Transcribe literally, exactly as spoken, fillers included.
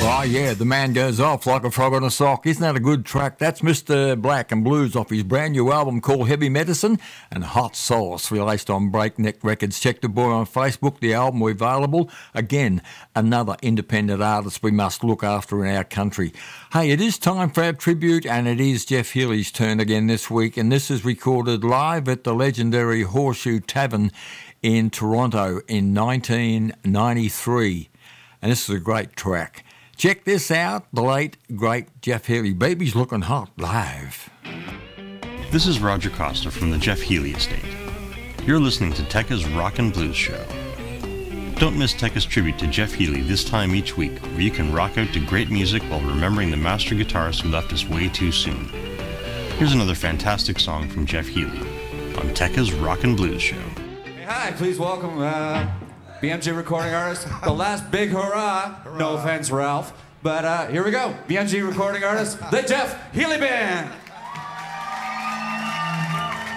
Oh, yeah, the man goes off like a frog on a sock. Isn't that a good track? That's Mister Black and Blues off his brand new album called Heavy Medicine, and Hot Sauce, released on Breakneck Records. Check the boy on Facebook, the album available. Again, another independent artist we must look after in our country. Hey, it is time for our tribute, and it is Jeff Healey's turn again this week, and this is recorded live at the legendary Horseshoe Tavern in Toronto in nineteen ninety-three. And this is a great track. Check this out, the late, great Jeff Healey. Baby's looking hot live. This is Roger Costa from the Jeff Healey Estate. You're listening to Tekka's Rockin' Blues Show. Don't miss Tekka's tribute to Jeff Healey this time each week, where you can rock out to great music while remembering the master guitarist who left us way too soon. Here's another fantastic song from Jeff Healey on Tekka's Rockin' Blues Show. Hey, hi, please welcome uh, B M G recording artist, the last big hurrah. hurrah. No offense, Ralph. But uh, here we go. B M G recording artist, the Jeff Healey Band.